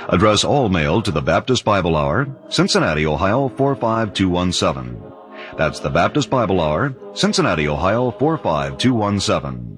Address all mail to the Baptist Bible Hour, Cincinnati, Ohio 45217. That's the Baptist Bible Hour, Cincinnati, Ohio 45217.